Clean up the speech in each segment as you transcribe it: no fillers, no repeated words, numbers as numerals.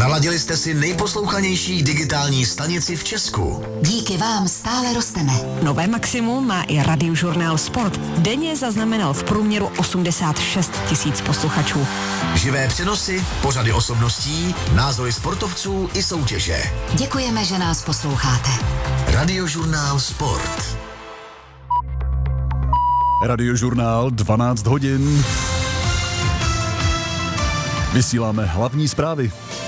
Naladili jste si nejposlouchanější digitální stanici v Česku. Díky vám stále rosteme. Nové maximum má i Radiožurnál Sport. Denně zaznamenal v průměru 86 000 posluchačů. Živé přenosy, pořady osobností, názory sportovců i soutěže. Děkujeme, že nás posloucháte. Radiožurnál Sport. Radiožurnál 12 hodin. Vysíláme hlavní zprávy.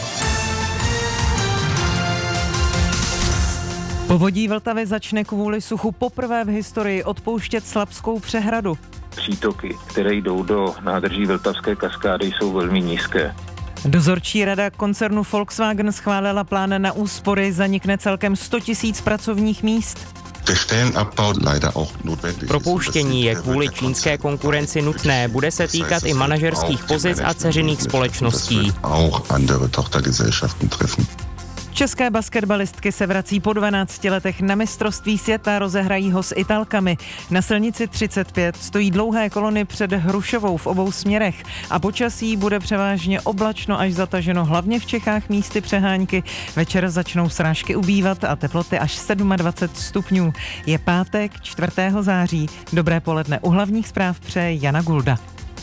Povodí Vltavy začne kvůli suchu poprvé v historii odpouštět Slapskou přehradu. Přítoky, které jdou do nádrží Vltavské kaskády, jsou velmi nízké. Dozorčí rada koncernu Volkswagen schválila plán na úspory, zanikne celkem 100 000 pracovních míst. Propouštění je kvůli čínské konkurenci nutné, bude se týkat i manažerských pozic a dceřiných společností. České basketbalistky se vrací po 12 letech na mistrovství světa, rozehrají ho s Italkami. Na silnici 35 stojí dlouhé kolony před Hrušovou v obou směrech a počasí bude převážně oblačno až zataženo, hlavně v Čechách místy přehánky. Večer začnou srážky ubývat a teploty až 27 stupňů. Je pátek 4. září. Dobré poledne, u hlavních zpráv přeje Jana Gulda.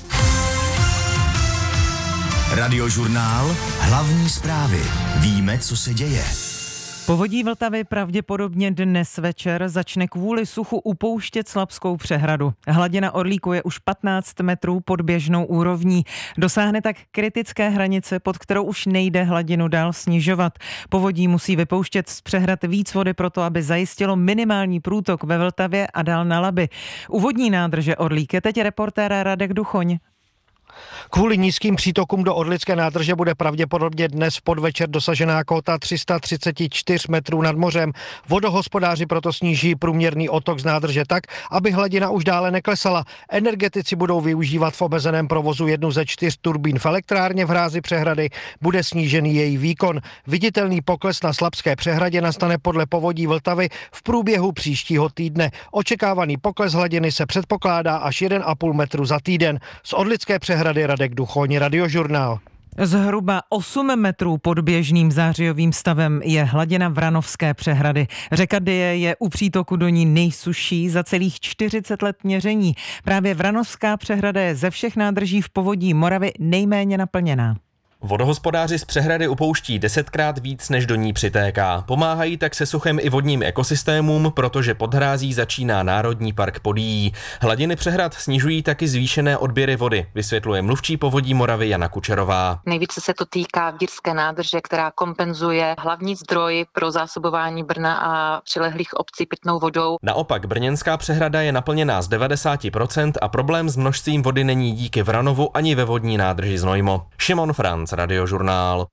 Radiožurnál, hlavní zprávy. Víme, co se děje. Povodí Vltavy pravděpodobně dnes večer začne kvůli suchu upouštět Slapskou přehradu. Hladina Orlíku je už 15 metrů pod běžnou úrovní. Dosáhne tak kritické hranice, pod kterou už nejde hladinu dál snižovat. Povodí musí vypouštět z přehrad víc vody proto, aby zajistilo minimální průtok ve Vltavě a dál na Labi. U vodní nádrže Orlík je teď reportér Radek Duchoň. Kvůli nízkým přítokům do Orlické nádrže bude pravděpodobně dnes v podvečer dosažená kóta 334 metrů nad mořem. Vodohospodáři proto sníží průměrný odtok z nádrže tak, aby hladina už dále neklesala. Energetici budou využívat v omezeném provozu jednu ze 4 turbín v elektrárně v hrázi přehrady. Bude snížený její výkon. Viditelný pokles na Slapské přehradě nastane podle Povodí Vltavy v průběhu příštího týdne. Očekávaný pokles hladiny se předpokládá až 1,5 metru za týden. Z Orlické přehrady Radek Duchoň, Radiožurnál. Zhruba 8 metrů pod běžným zářijovým stavem je hladina Vranovské přehrady. Řeka Dyje je u přítoku do ní nejsušší za celých 40 let měření. Právě Vranovská přehrada je ze všech nádrží v povodí Moravy nejméně naplněná. Vodohospodáři z přehrady upouští 10krát víc, než do ní přitéká. Pomáhají tak se suchem i vodním ekosystémům, protože pod hrází začíná Národní park Podyjí. Hladiny přehrad snižují taky zvýšené odběry vody, vysvětluje mluvčí Povodí Moravy Jana Kučerová. Nejvíce se to týká Vírské nádrže, která kompenzuje hlavní zdroj pro zásobování Brna a přilehlých obcí pitnou vodou. Naopak brněnská přehrada je naplněná z 90% a problém s množstvím vody není díky Vranovu ani ve vodní nádrži Znojmo. Šimon Franc, Radiožurnál.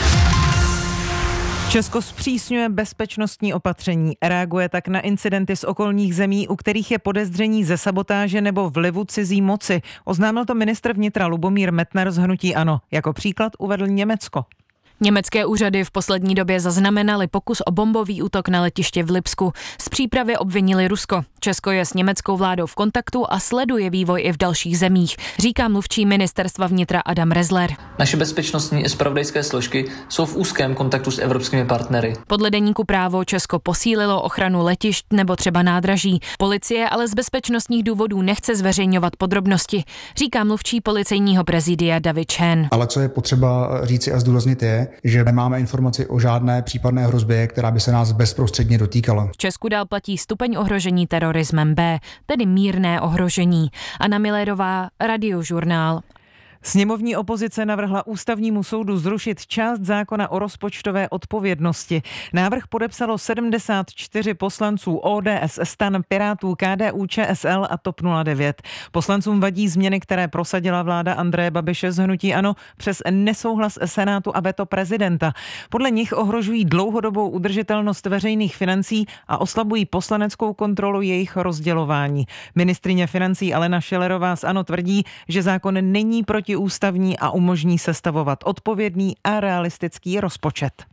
Česko zpřísňuje bezpečnostní opatření. Reaguje tak na incidenty z okolních zemí, u kterých je podezření ze sabotáže nebo vlivu cizí moci. Oznámil to ministr vnitra Lubomír Metnar z hnutí ANO. Jako příklad uvedl Německo. Německé úřady v poslední době zaznamenaly pokus o bombový útok na letiště v Lipsku. Z přípravy obvinili Rusko. Česko je s německou vládou v kontaktu a sleduje vývoj i v dalších zemích, říká mluvčí ministerstva vnitra Adam Rezler. Naše bezpečnostní i zpravodajské složky jsou v úzkém kontaktu s evropskými partnery. Podle deníku Právo Česko posílilo ochranu letišť nebo třeba nádraží. Policie ale z bezpečnostních důvodů nechce zveřejňovat podrobnosti, říká mluvčí policejního prezidia David Chen. Ale co je potřeba říci a zdůraznit je, že nemáme informaci o žádné případné hrozbě, která by se nás bezprostředně dotýkala. V Česku dál platí stupeň ohrožení terorismem B, tedy mírné ohrožení. Anna Milérová, Radiožurnál. Sněmovní opozice navrhla ústavnímu soudu zrušit část zákona o rozpočtové odpovědnosti. Návrh podepsalo 74 poslanců ODS, STAN, Pirátů, KDU, ČSL a TOP 09. Poslancům vadí změny, které prosadila vláda Andreje Babiše z hnutí ANO přes nesouhlas Senátu a veto prezidenta. Podle nich ohrožují dlouhodobou udržitelnost veřejných financí a oslabují poslaneckou kontrolu jejich rozdělování. Ministryně financí Alena Schillerová z ANO tvrdí, že zákon není protiústavní a umožní sestavovat odpovědný a realistický rozpočet.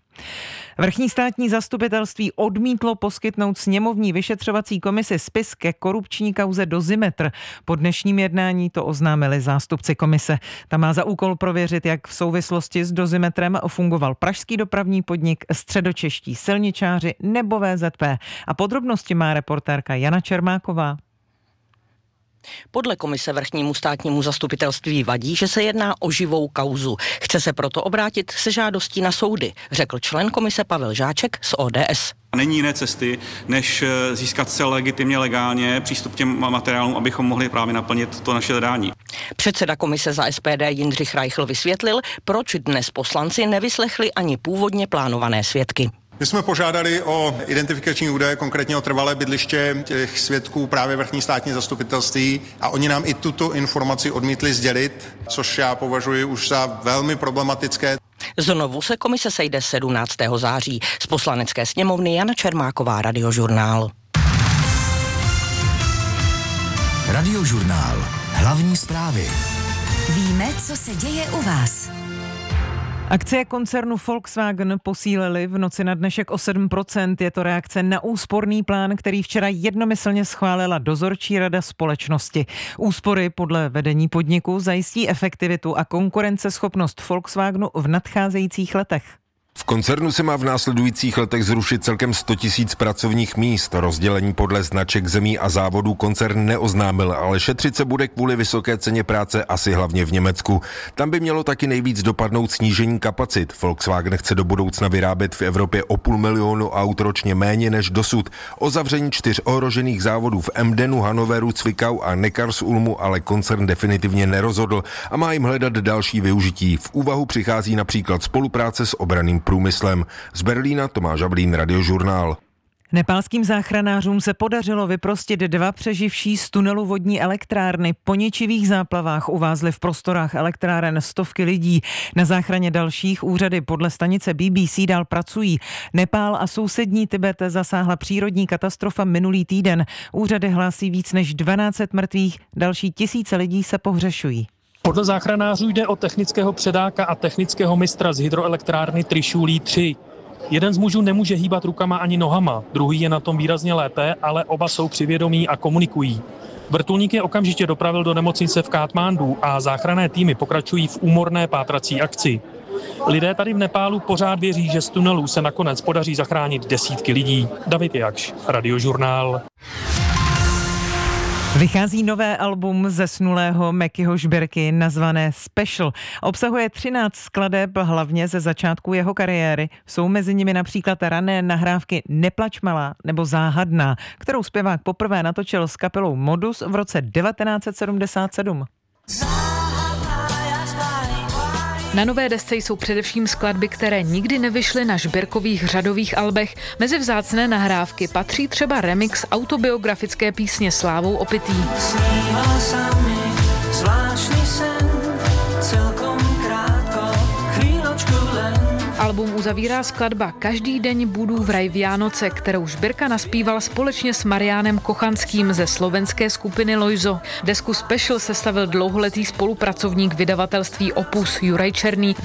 Vrchní státní zastupitelství odmítlo poskytnout sněmovní vyšetřovací komisi spis ke korupční kauze Dozimetr. Po dnešním jednání to oznámili zástupci komise. Ta má za úkol prověřit, jak v souvislosti s Dozimetrem fungoval pražský dopravní podnik, středočeští silničáři nebo VZP. A podrobnosti má reportérka Jana Čermáková. Podle komise vrchnímu státnímu zastupitelství vadí, že se jedná o živou kauzu. Chce se proto obrátit se žádostí na soudy, řekl člen komise Pavel Žáček z ODS. Není jiné cesty, než získat se legitimně, legálně přístup k těm materiálům, abychom mohli právě naplnit to naše zadání. Předseda komise za SPD Jindřich Reichl vysvětlil, proč dnes poslanci nevyslechli ani původně plánované svědky. My jsme požádali o identifikační údaje, konkrétně o trvalé bydliště těch svědků právě vrchní státní zastupitelství a oni nám i tuto informaci odmítli sdělit, což já považuji už za velmi problematické. Znovu se komise sejde 17. září. Z Poslanecké sněmovny Jana Čermáková, Radiožurnál. Radiožurnál. Hlavní zprávy. Víme, co se děje u vás. Akcie koncernu Volkswagen posílily v noci na dnešek o 7%. Je to reakce na úsporný plán, který včera jednomyslně schválila dozorčí rada společnosti. Úspory podle vedení podniku zajistí efektivitu a konkurenceschopnost Volkswagenu v nadcházejících letech. V koncernu se má v následujících letech zrušit celkem 100 000 pracovních míst. Rozdělení podle značek zemí a závodů koncern neoznámil, ale šetřit se bude kvůli vysoké ceně práce asi hlavně v Německu. Tam by mělo taky nejvíc dopadnout snížení kapacit. Volkswagen chce do budoucna vyrábět v Evropě o 500 000 aut ročně méně než dosud. O zavření 4 ohrožených závodů v Emdenu, Hannoveru, Zwickau a Neckarsulmu ale koncern definitivně nerozhodl a má jim hledat další využití. V úvahu přichází například spolupráce s obranným průmyslem. Z Berlína Tomáš Havlín, Radiožurnál. Nepálským záchranářům se podařilo vyprostit 2 přeživší z tunelu vodní elektrárny. Po ničivých záplavách uvázly v prostorách elektráren stovky lidí. Na záchraně dalších úřady podle stanice BBC dál pracují. Nepál a sousední Tibet zasáhla přírodní katastrofa minulý týden. Úřady hlásí víc než 1200 mrtvých, další tisíce lidí se pohřešují. Podle záchranářů jde o technického předáka a technického mistra z hydroelektrárny Trišulí 3. Jeden z mužů nemůže hýbat rukama ani nohama, druhý je na tom výrazně lépe, ale oba jsou při vědomí a komunikují. Vrtulník je okamžitě dopravil do nemocnice v Katmandu a záchranné týmy pokračují v úmorné pátrací akci. Lidé tady v Nepálu pořád věří, že z tunelů se nakonec podaří zachránit desítky lidí. David Jakš, Radiožurnál. Vychází nové album zesnulého Mackyho Žbirky nazvané Special. Obsahuje 13 skladeb, hlavně ze začátku jeho kariéry. Jsou mezi nimi například rané nahrávky Neplač malá nebo Záhadná, kterou zpěvák poprvé natočil s kapelou Modus v roce 1977. Na nové desce jsou především skladby, které nikdy nevyšly na Žbirkových řadových albech. Mezi vzácné nahrávky patří třeba remix autobiografické písně Slávou opitý. Album uzavírá skladba Každý deň budu v raj Vianoce, kterou Žbirka naspíval společně s Mariánem Kochanským ze slovenské skupiny Lojzo. Desku Special sestavil dlouholetý spolupracovník vydavatelství Opus Juraj Černý.